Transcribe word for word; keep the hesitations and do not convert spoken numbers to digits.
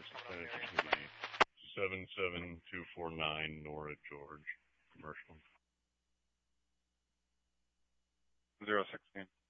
Uh, it's gonna be seven seven two four nine Nora George commercial. zero sixteen.